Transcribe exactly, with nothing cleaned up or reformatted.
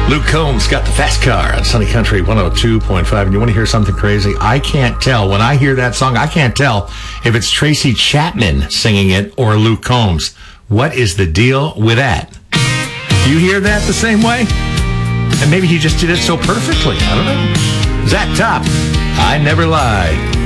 Luke Combs got the fast car on Sunny Country one oh two point five. And you want to hear something crazy? I can't tell. When I hear that song, I can't tell if it's Tracy Chapman singing it or Luke Combs. What is the deal with that? You hear that the same way? And maybe he just did it so perfectly. I don't know. Zach Top, I Never Lie.